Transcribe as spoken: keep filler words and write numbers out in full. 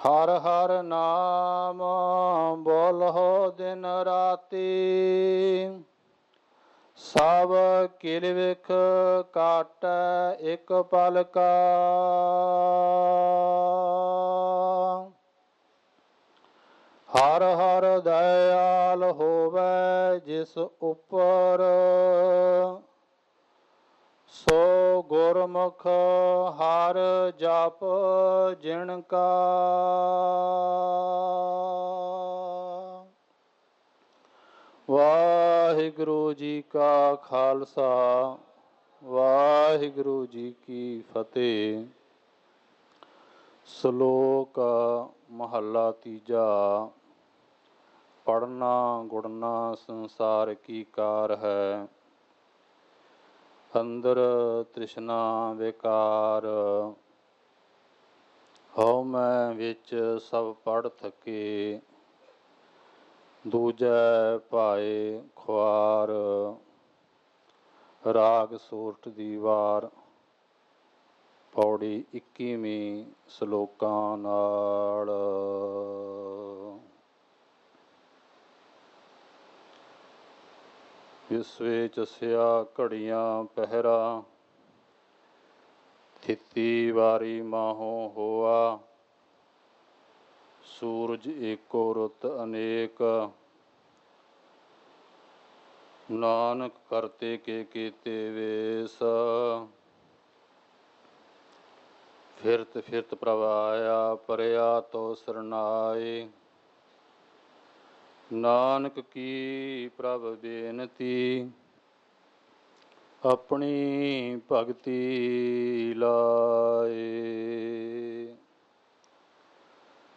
ਹਰ ਹਰ ਨਾਮ ਬੋਲਹੁ ਦਿਨ ਰਾਤੀ, ਸਭ ਕਿਲ ਵਿਖ ਕਾਟੈ ਇਕ ਪਲ ਕਾ। ਹਰ ਹਰ ਦਇਆਲ ਹੋਵੈ ਜਿਸ ਉਪਰ, ਸੋ ਗੁਰਮੁਖ ਹਰ ਜਪ ਜਿਣ ਕਾ। ਵਾਹਿਗੁਰੂ ਜੀ ਕਾ ਖਾਲਸਾ, ਵਾਹਿਗੁਰੂ ਜੀ ਕੀ ਫਤਿਹ। ਸ਼ਲੋਕ ਮਹੱਲਾ ਤੀਜਾ। ਪੜ੍ਹਨਾ ਗੁੜਨਾ ਸੰਸਾਰ ਕੀ ਕਾਰ ਹੈ, ਅੰਦਰ ਤ੍ਰਿਸ਼ਨਾ ਵਿਕਾਰ। ਹਉ ਮੈਂ ਵਿੱਚ ਸਭ ਪੜ੍ਹ ਥਕੇ, ਦੂਜੈ ਭਾਏ ਖੁਆਰ। ਰਾਗ ਸੋਰਠ ਦੀ ਵਾਰ, ਪੌੜੀ ਇੱਕੀਵੀਂ ਸ਼ਲੋਕਾਂ ਨਾਲ। ਵਿਸਵੇ ਚਸਿਆ ਘੜੀਆਂ ਪਹਿਰਾ, ਥਿਤੀ ਵਾਰੀ ਮਾਹੋ ਹੋਆ। ਸੂਰਜ ਏਕੋ ਰੁੱਤ ਅਨੇਕ, ਨਾਨਕ ਕਰਤੇ ਕੇ ਕੀਤੇ ਵੇਸ। ਫਿਰਤ ਫਿਰਤ ਪ੍ਰਭ ਆਇਆ, ਪਰਿਆ ਤੋ ਸਰਨਾਏ। ਨਾਨਕ ਕੀ ਪ੍ਰਭ ਬੇਨਤੀ, ਆਪਣੀ ਭਗਤੀ ਲਾਏ।